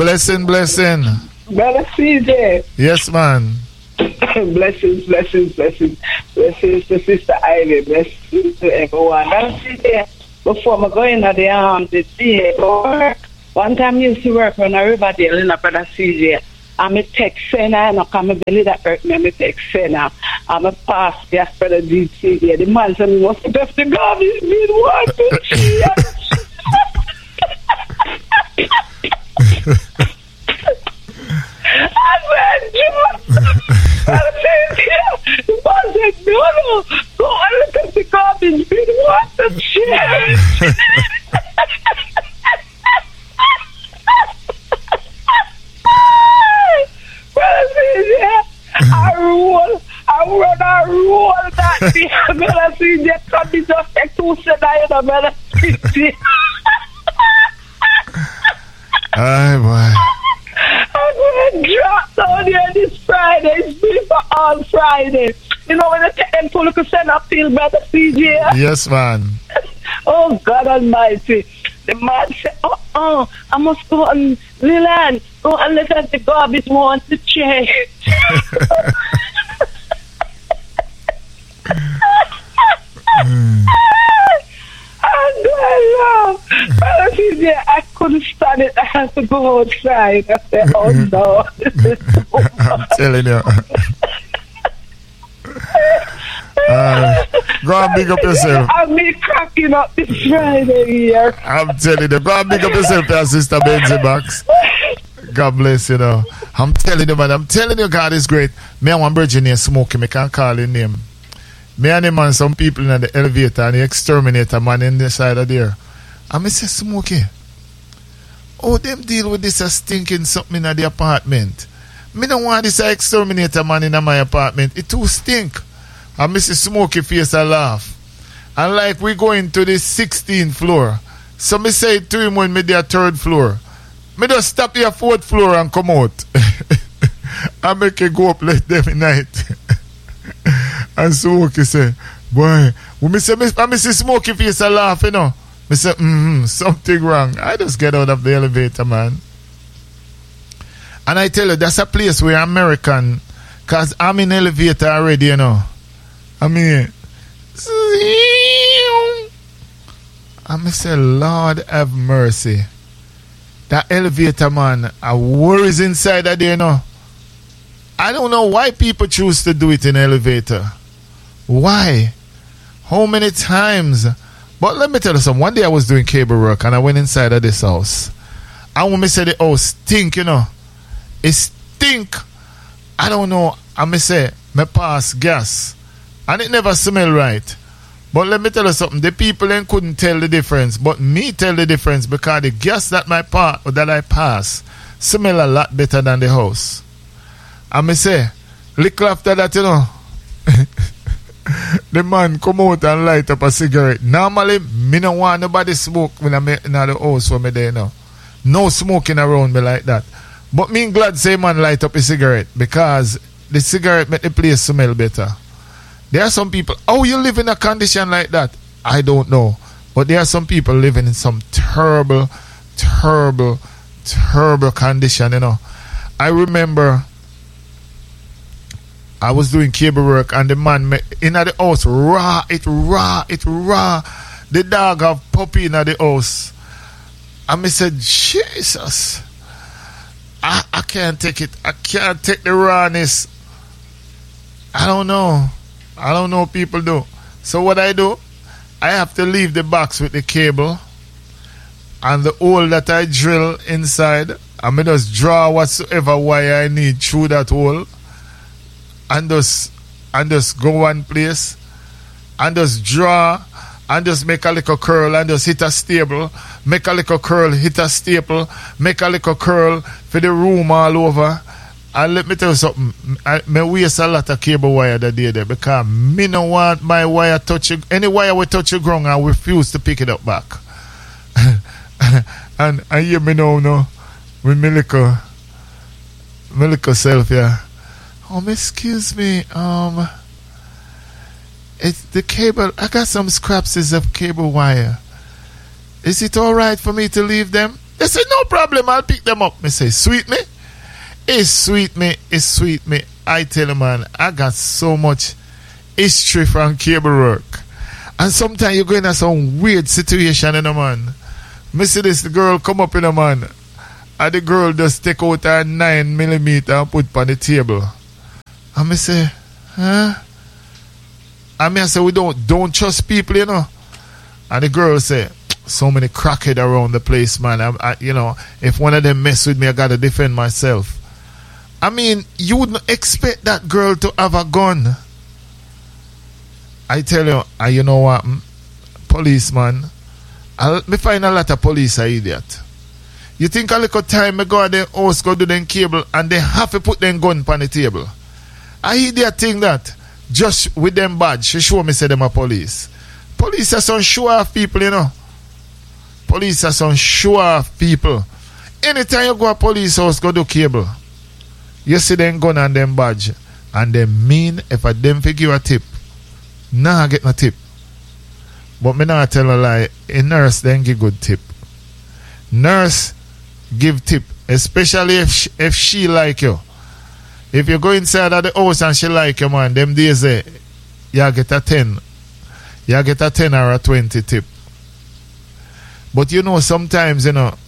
Blessing. Brother CJ. Yes, man. Blessings to Sister Ivy. Blessings to everyone. Brother CJ, before I go in at the day, one time I used to work on a Riverdale in a Brother CJ. I'm a tech center, and I come belly that hurt me. I'm a tech center. I'm a pass gas for the DCD. The man said, "What's the best the garbage bin want to cheer?" I said, the man said, "No, go and look at the garbage bin want to cheer." I roll that thing. I'm gonna see that coming just like 2 seconds. I'm gonna see. Aye, boy. I'm gonna drop down here this Friday. It's been for all Friday. You know when they take them to look at send up field, Brother CJ? Yes, man. Oh, God Almighty. The man said, I must go and, Leland, go and look at the garbage want to change. I couldn't stand it. I had to go outside. I said, oh no. I'm telling you. Go and big up yourself. I'm me cracking up this Friday here. I'm telling you. Go and big up yourself, your Sister Benzie Box. God bless you, know. I'm telling you, man. I'm telling you, God is great. Me and one virgin here smoking. Me can't call his name. Me and him and some people in the elevator and the exterminator man in the side of there. And me say, Smokey, oh, them deal with this stinking something in the apartment. Me don't want this exterminator man in my apartment. It too stink. And me say, Smokey face a laugh. And like we going to the 16th floor. So me say to him when me the 3rd floor. Me just stop here 4th floor and come out. I make it go up let them night. And Smokey say, boy, when me say Smokey face a laugh, you know. Me say, something wrong. I just get out of the elevator, man. And I tell you, that's a place where American, because I'm in elevator already, you know. I mean, and me say, Lord have mercy. That elevator, man, I worries inside of there, you know. I don't know why people choose to do it in elevator. Why? How many times? But let me tell you something. One day I was doing cable work and I went inside of this house. And when me say the house stink, you know. It stink. I don't know. And me say, me pass gas. And it never smell right. But let me tell you something. The people then couldn't tell the difference. But me tell the difference because the gas that I pass smell a lot better than the house. And me say, little after that, you know, the man come out and light up a cigarette. Normally, me don't want nobody smoke when I'm in the house for me there, you know. No smoking around me like that. But me glad say man light up a cigarette because the cigarette make the place smell better. There are some people, you live in a condition like that? I don't know. But there are some people living in some terrible condition, you know. I remember I was doing cable work and the man in the house raw. The dog have puppy in the house. And I said, Jesus, I can't take it. I can't take the rawness. I don't know people do. So what I do, I have to leave the box with the cable and the hole that I drill inside. And I just draw whatsoever wire I need through that hole. And just go one place and just draw and just make a little curl and just hit a staple, make a little curl, hit a staple, make a little curl for the room all over. And let me tell you something, I waste a lot of cable wire that day there because me don't want my wire touching, any wire will touch the ground and refuse to pick it up back. and hear me now, with my little self here. Excuse me, it's the cable. I got some scraps of cable wire. Is it all right for me to leave them? They say, no problem, I'll pick them up. Me say, sweet me? It's sweet me, it's sweet me. I tell you, man, I got so much history from cable work. And sometimes you go in some weird situation, you know, man. Me see this girl come up, you know, man. And the girl just take out her 9mm and put on the table. And me say, huh? And me I say, we don't trust people, you know. And the girl say, so many crackhead around the place, man. I, you know, if one of them mess with me, I gotta defend myself. I mean, you wouldn't expect that girl to have a gun. I tell you, and you know what, policeman, me find a lot of police are idiot. You think a little time I go to the house, go do them cable, and they have to put them gun on the table. I idiot think that, just with them badge, she show me say them a police. Police are some show-off people, you know. Police are some show-off people. Anytime you go to police house, go do cable, you see them gun and them badge, and they mean if I them give you a tip, nah get no tip. But me not tell a lie. A nurse then give good tip. Nurse give tip, especially if she like you. If you go inside of the house and she like you, man, them days you get a 10. You get a 10 or a 20 tip. But you know, sometimes, you know,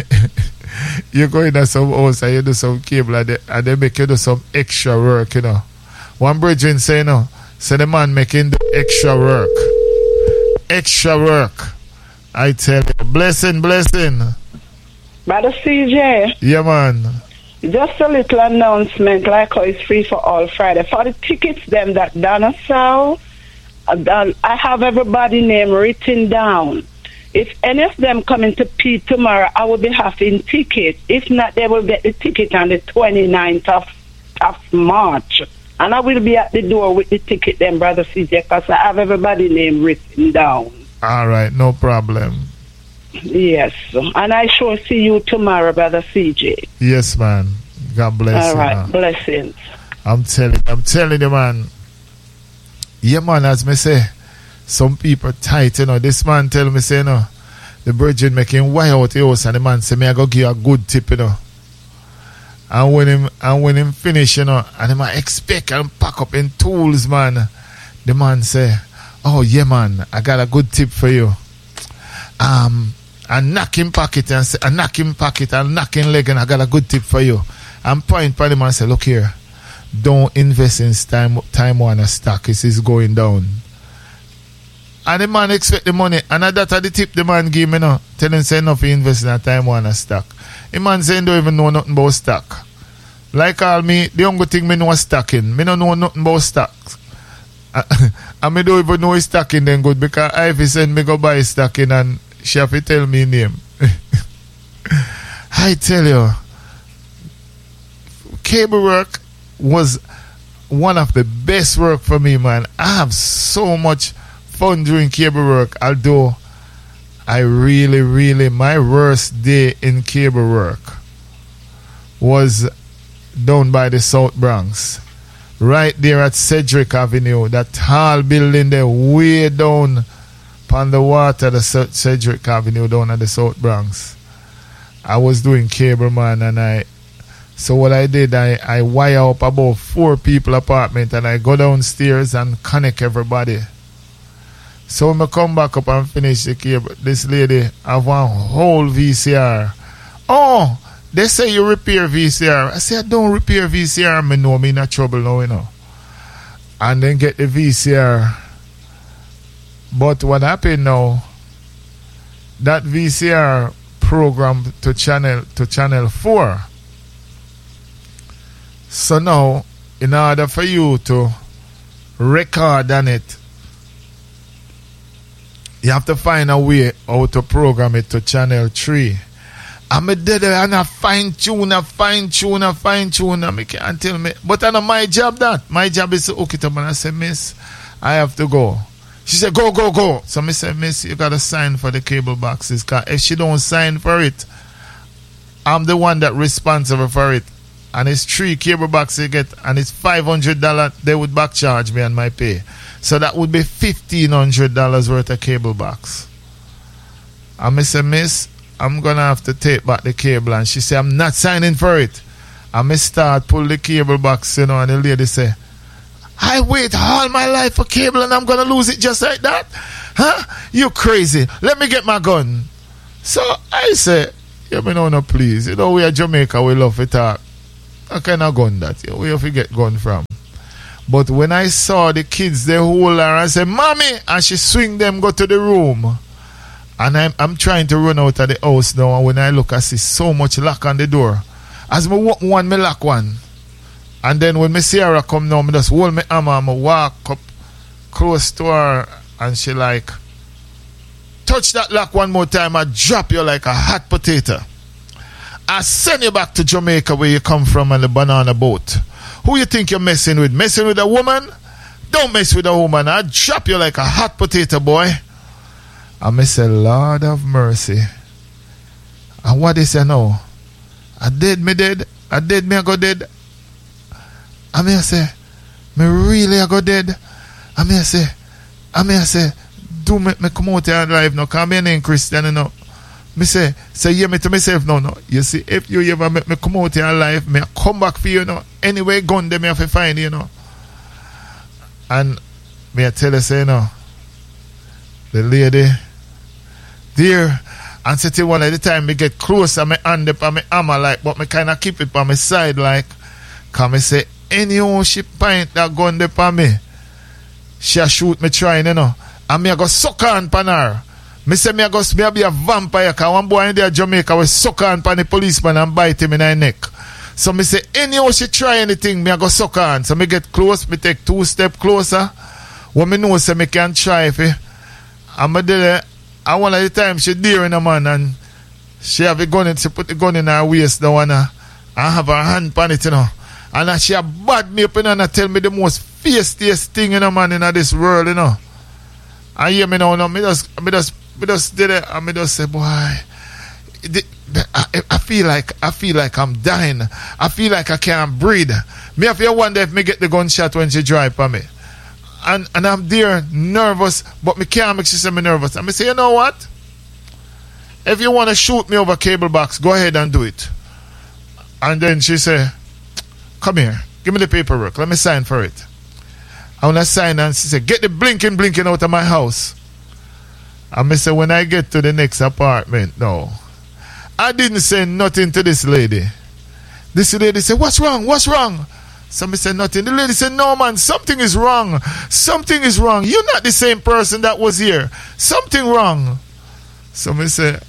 you go in some house and you do some cable and they make you do some extra work, you know. One brethren say, you know, so the man making the extra work. Extra work. I tell you. Blessing. Brother CJ. Yeah, man. Just a little announcement, like how it's free for all Friday. For the tickets, them that Donna sell, I have everybody name written down. If any of them come into P tomorrow, I will be having tickets. If not, they will get the ticket on the 29th of March. And I will be at the door with the ticket then, Brother CJ, because I have everybody name written down. All right, no problem. Yes. And I sure see you tomorrow, Brother CJ. Yes, man. God bless you. All right, man. Blessings. I'm telling you, man. Yeah, man, as me say, some people tight, you know. This man tell me, say, you know, the virgin making wire out the house, and the man say, me I go give you a good tip, you know. And when him finish, you know, and him expect and pack up in tools, man, the man say, oh yeah, man, I got a good tip for you. I knock him pocket and say, I knock him leg, and I got a good tip for you. And point for the man and say, look here, don't invest in Time Warner stock. This is going down. And the man expect the money, and that's the tip the man give me now. Tell him say enough invest in a Time Warner stock. The man saying don't even know nothing about stock. Like all me, the only thing me know is stocking. Me don't know nothing about stocks. And me don't even know is stocking then good, because Ivy send me go buy stocking and she have to tell me name. I tell you, cable work was one of the best work for me, man. I have so much fun doing cable work, although I really, my worst day in cable work was down by the South Bronx. Right there at Cedric Avenue, that tall building there, way down on the water, the Cedric Avenue down at the South Bronx. I was doing cable, man, and so what I did, I wire up about 4 people apartment, and I go downstairs and connect everybody. So when I come back up and finish the cable, this lady have one whole VCR. Oh, they say you repair VCR. I say I don't repair VCR. Me know me in a trouble now, you know. And then get the VCR. But what happened now, that VCR program to channel 4. So now, in order for you to record on it, you have to find a way how to program it to channel 3. I'm a dead and I fine tune. I can't tell me. But I know my job that. My job is to hook it up, and I say, miss, I have to go. She said, go. So I said, miss, you got to sign for the cable boxes. Because if she don't sign for it, I'm the one that responsible for it. And it's 3 cable boxes you get, and it's $500. They would back charge me on my pay. So that would be $1,500 worth of cable box. And I said, miss, I'm gonna have to take back the cable. And she said, I'm not signing for it. And me start pull the cable box, and the lady say, I wait all my life for cable and I'm gonna lose it just like that? Huh? You crazy. Let me get my gun. So I say, yeah, me no, please. We are Jamaica, we love to talk. What kind of gun that? Where you get gun from? But when I saw the kids, they hold her and say, Mommy! And she swing them, go to the room. And I'm trying to run out of the house now. And when I look, I see so much lock on the door. As me walk one, me lock one. And then when me see her come now, me just hold my arm and me walk up close to her. And she like, touch that lock one more time, I drop you like a hot potato. I send you back to Jamaica where you come from on the banana boat. Who you think you're messing with? Messing with a woman? Don't mess with a woman. I drop you like a hot potato, boy. And I say, Lord of mercy. And what they say now? I dead, me dead. I dead, me I go dead. And I say, me really I go dead. And I say, do me come out here alive now. Because I ain't Christian, you know. Me say hear me to myself no. You see, if you ever make me come out here alive, me come back for you, Anyway, gun them me have to find, And me I tell you, say, the lady, dear, and say one at the time me get close and me hand up and me hammer like, but me kind of keep it by my side like, cause me say, anyhow she point that gun there for me, she a shoot me trying, and me I go suck on pan her. Me say me a be a vampire, cause one boy in there Jamaica was suck on pan the policeman and bite him in the neck. So me say, anyhow she try anything, me I go suck on. So me get close, me take 2 steps closer. When me know say me can try if and me did it. And one of the time she daring a man and she have a gun, she put the gun in her waist now and have her hand pan it, And she a bad me up and tell me the most fiercest thing in a man in this world, And hear me now, me just did it and me just say, boy, I feel like I'm dying. I feel like I can't breathe. Me have to wonder if me get the gunshot when she drive for me. And I'm there nervous, but me can't make she say me nervous. And me say, you know what? If you want to shoot me over cable box, go ahead and do it. And then she say, come here, give me the paperwork, let me sign for it. And when I sign, and she said, get the blinking out of my house. And I said, when I get to the next apartment, no. I didn't say nothing to this lady. This lady said, what's wrong? So I said nothing. The lady said, no man, something is wrong. Something is wrong. You're not the same person that was here. Something wrong. So I said,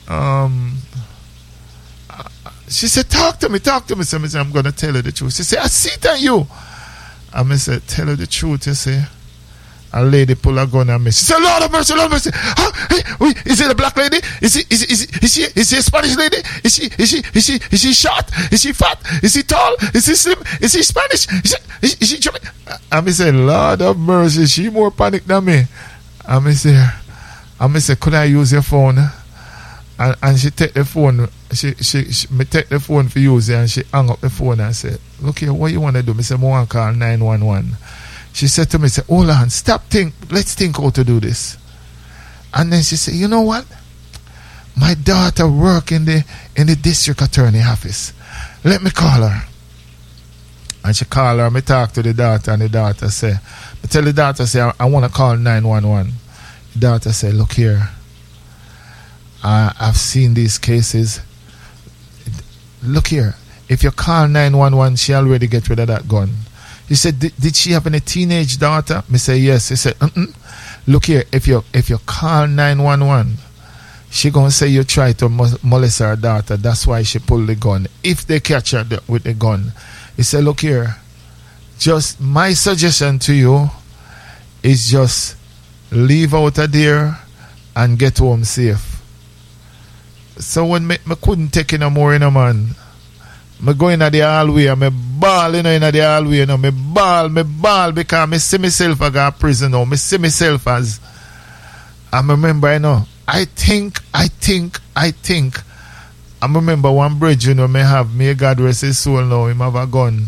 she said, talk to me. So I said, I'm going to tell her the truth. She said, I see it on you. And I said, tell her the truth, you see. A lady pull a gun at me. She said, Lord of mercy. Huh? Hey, is it a black lady? Is she a Spanish lady? Is she short? Is she fat? Is she tall? Is she slim? Is she Spanish? Is she German? And I said, Lord of mercy, she more panic than me. And I said, could I use your phone? And she take the phone. She take the phone for use it, and she hung up the phone and said, look here, what you want to do? I said, I want to call 911. She said to me, hold on, let's think how to do this. And then she said, you know what? My daughter work in the district attorney office. Let me call her. And she called her, I talk to the daughter, and the daughter say, I tell the daughter, I want to call 911. The daughter said, look here, I've seen these cases. Look here, if you call 911, she already get rid of that gun. He said, did she have any teenage daughter? Me say, yes. He said, look here, if you call 911, she gonna say you try to molest her daughter. That's why she pulled the gun. If they catch her with the gun. He said, look here, just my suggestion to you is just leave out of there and get home safe. So when me couldn't take in no more, man, I go in the hallway and I bawl in the hallway. I bawl because I see myself as a prison now. I see myself as, I remember, I think. I remember one brethren may have, may God rest his soul now, him have a gun.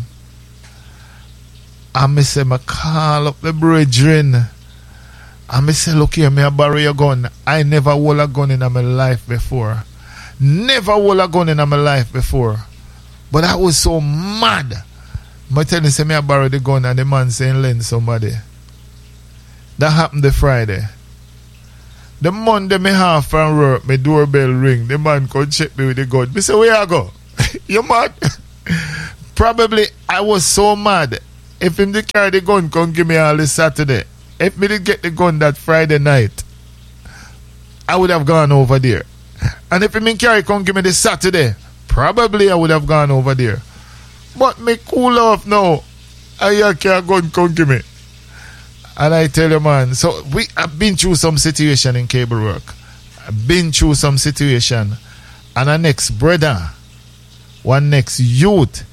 And I say, I call up the brethren. And I say, look here, I borrow your gun. I never hold a gun in my life before. Never hold a gun in my life before. But I was so mad. I tell you, say me I borrow the gun and the man saying lend somebody. That happened the Friday. The Monday me half from work, my doorbell ring. The man come check me with the gun. Me say, where I go? You mad? Probably I was so mad. If him to carry the gun, come give me all this Saturday. If me did get the gun that Friday night, I would have gone over there. And if him carry come give me this Saturday, probably I would have gone over there. But me cool off now. I can't gun come give me. And I tell you, man, so I've been through some situation in cable work. I've been through some situation. And a next brother, one next youth,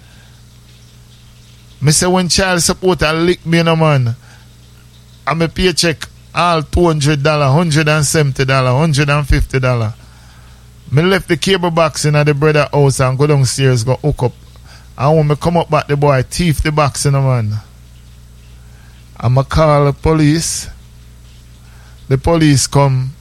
me say when child support I lick me, no man, I'm a paycheck all $200, $170, $150. Me left the cable box in the brother house and go downstairs, go hook up. And when me come up back, the boy thief the box in the man. I'ma call the police. The police come.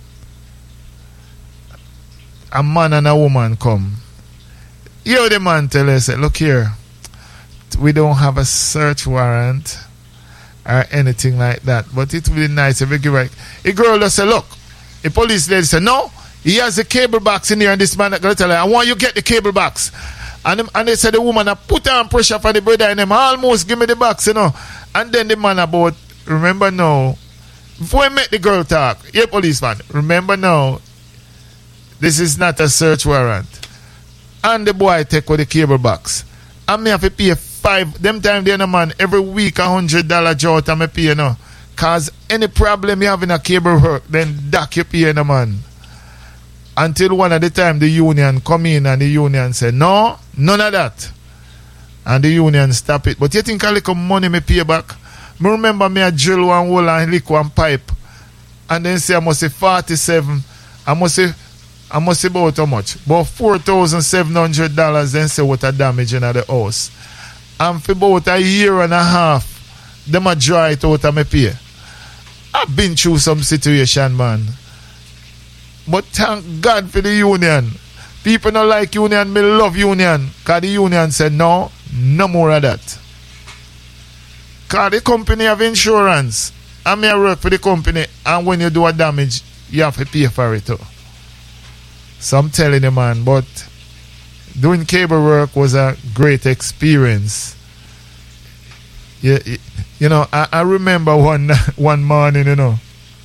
A man and a woman come. Yo, the man tell us, look here, we don't have a search warrant or anything like that, but it would be nice if we give it. The girl just say, look, the police lady say, no, he has a cable box in here, and this man gonna tell her, I want you to get the cable box. And they said the woman put on pressure for the brother and them almost give me the box, you know. And then the man about, remember now, before I met the girl talk, yeah, policeman, remember now, this is not a search warrant. And the boy take with the cable box. And me have to pay them time there, no man, every week $100 jot and me pay, you know. Cause any problem you have in a cable work, then that you pay, no man. Until one of the time the union come in and the union say, no, none of that. And the union stop it. But you think a little money me pay back? Me remember me a drill one hole and lick one pipe. And then say I must say 47. I must say about how much? About $4,700. Then say what a damage in the house. And for about a year and a half, them a dry it out of my pay. I've been through some situation, man. But thank God for the union. People don't like union, me love union. Because the union said, no more of that. Because the company have insurance. And me work for the company. And when you do a damage, you have to pay for it too. So I'm telling you, man, but doing cable work was a great experience. You know, I remember one morning, you know,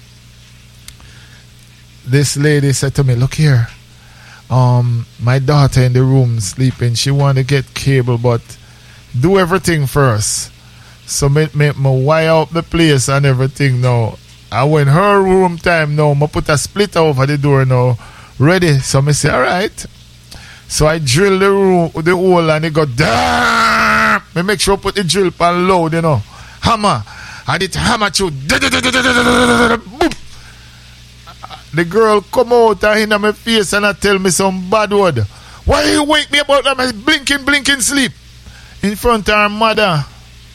this lady said to me, look here, my daughter in the room sleeping, she want to get cable, but do everything first. So me wire up the place and everything now. And when her room time now, I put a splitter over the door now, ready. So me say, all right. So I drill the hole and it got damn. Me make sure I put the drill pan loud, you know. Hammer. I did hammer through. Boom. The girl come out and in my face and I tell me some bad word. Why you wake me about that? I'm blinking sleep. In front of her mother.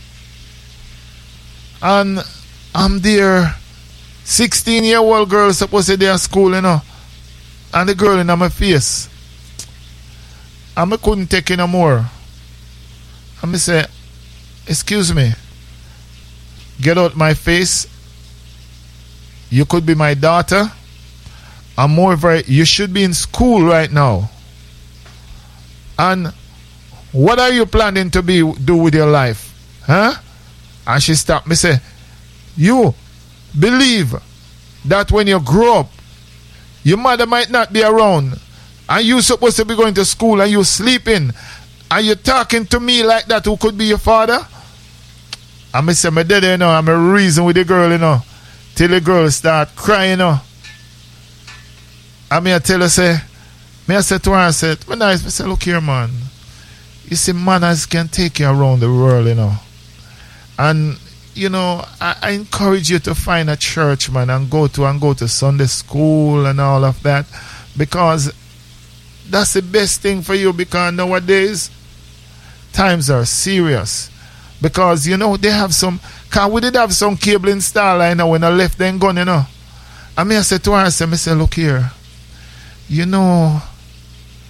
And I'm there. 16-year-old girl supposed to be at school, you know. And the girl in my face. And I couldn't take it no more. And I say, excuse me. Get out my face. You could be my daughter. And moreover, you should be in school right now. And what are you planning to do with your life? Huh? And she stopped me say, you believe that when you grow up, your mother might not be around, and you supposed to be going to school and you sleeping, and you talking to me like that who could be your father? And I say, my daddy, you know, I'm a reason with the girl, you know, till the girl start crying, you know. And I tell her, say, I said to her, I said, I say, look here, man. You see, manners can take you around the world, you know. And, you know, I encourage you to find a church, man, and go to Sunday school and all of that. Because that's the best thing for you. Because nowadays, times are serious. Because, you know, they have some, because we did have some cable installed, you know, when I left them gone, you know. And I said to her, I said, look here. You know,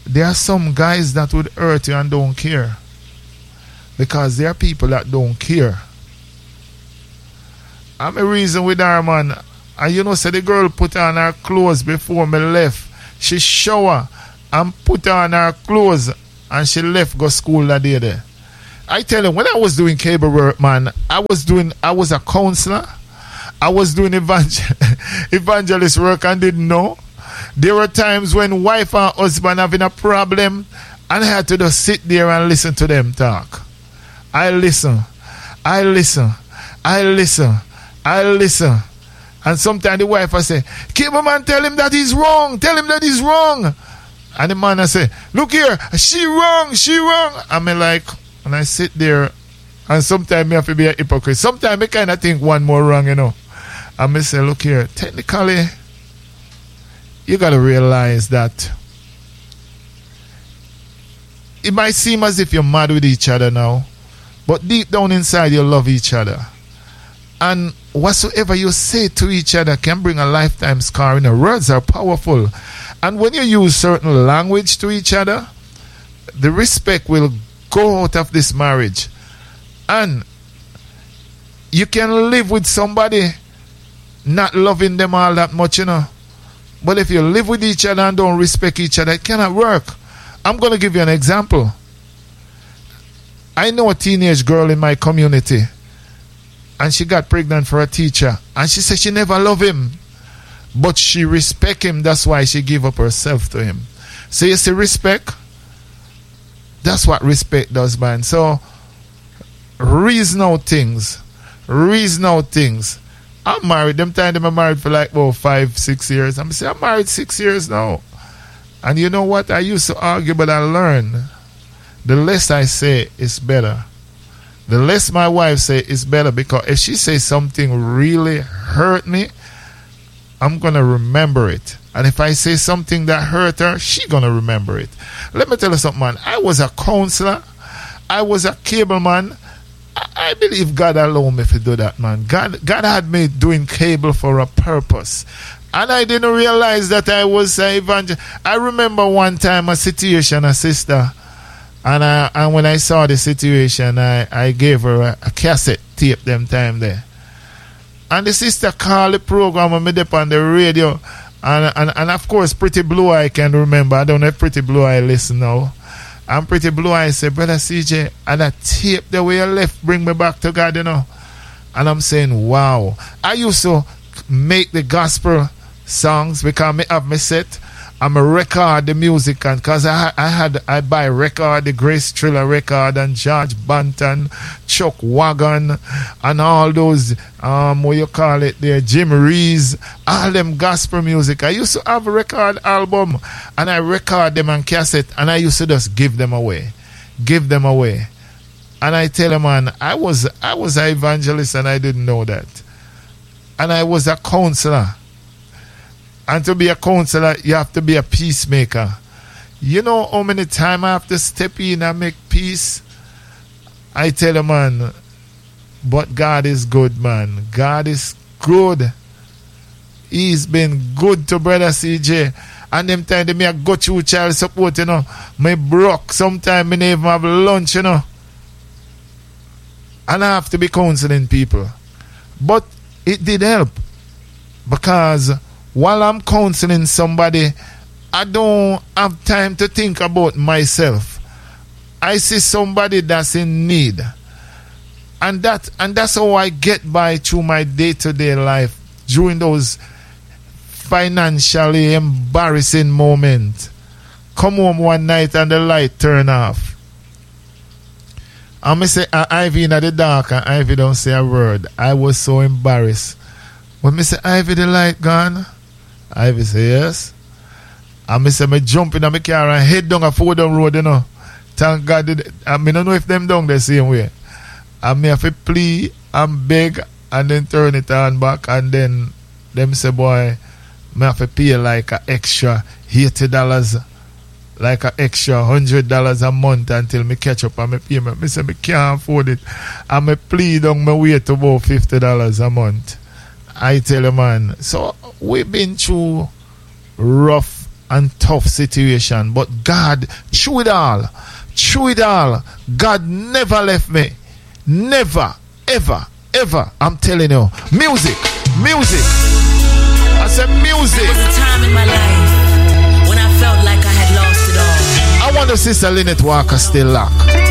there are some guys that would hurt you and don't care. Because there are people that don't care. I'm a reason with her, man. And you know, say the girl put on her clothes before me left. She shower and put on her clothes and she left go school that day there. I tell you, when I was doing cable work, man, I was a counselor. I was doing evangelist work and didn't know. There were times when wife and husband having a problem and I had to just sit there and listen to them talk. I listen. And sometimes the wife I say, cable man, tell him that he's wrong. And the man I say, look here, she wrong. I mean, like, and I sit there, and sometimes I have to be a hypocrite. Sometimes I kind of think one more wrong, you know. And I say, look here, technically, you got to realize that it might seem as if you're mad with each other now, but deep down inside you love each other. And whatsoever you say to each other can bring a lifetime scar. You know, words are powerful. And when you use certain language to each other, the respect will go out of this marriage. And you can live with somebody not loving them all that much, you know. But if you live with each other and don't respect each other, it cannot work. I'm going to give you an example. I know a teenage girl in my community, and she got pregnant for a teacher, and she said she never loved him, but she respect him. That's why she gave up herself to him. So you see, respect, that's what respect does, man. So reason out things. I'm married. Them time I'm married for like 5-6 years. I'm saying I'm married 6 years now. And you know what? I used to argue, but I learned the less I say is better. The less my wife say is better, because if she says something really hurt me, I'm going to remember it. And if I say something that hurt her, she going to remember it. Let me tell you something, man. I was a counselor. I was a cable man. I believe God allowed me to do that, man. God had me doing cable for a purpose. And I didn't realize that I was an evangelist. I remember one time a situation, a sister, and when I saw the situation, I gave her a cassette tape them time there. And the sister called the program and made up on the radio. And of course, Pretty Blue Eye can remember. I don't know if Pretty Blue Eye listen now. And Pretty Blue Eye said, Brother CJ, and that tape the way you left bring me back to God, you know. And I'm saying, wow. I used to make the gospel songs because I have my set. I'm a record the music, and because I buy record, the Grace Triller record, and George Banton, Chuck Wagon, and all those what you call it there, Jim Rees, all them gospel music. I used to have a record album, and I record them on cassette, and I used to just give them away. And I tell them, man, I was an evangelist and I didn't know that. And I was a counselor. And to be a counselor, you have to be a peacemaker. You know how many times I have to step in and make peace? I tell you, man, but God is good, man. God is good. He's been good to Brother CJ. And them time me I go through child support, you know. Me broke. Sometimes me never even have lunch, you know. And I have to be counseling people. But it did help. Because while I'm counseling somebody, I don't have time to think about myself. I see somebody that's in need. And that's how I get by through my day-to-day life during those financially embarrassing moments. Come home one night and the light turn off. And I say, Ivy in the dark, and Ivy don't say a word. I was so embarrassed. When I say, Ivy, the light gone? Ivy say, yes. And I say, I jump in my car and head down a 4-down road, you know. Thank God. I don't know if them down the same way. And I have to plea and beg and then turn it on back. And then them say, boy, I have to pay like an extra $80, like an extra $100 a month until me catch up and me pay. I say, I can't afford it. And I plead on my way to about $50 a month. I tell you, man. So we've been through rough and tough situation. But God, through it all, God never left me. Never, ever, ever. I'm telling you. Music. I said music. There was a time in my life when I felt like I had lost it all. I wonder Sister Lynette Walker still locked.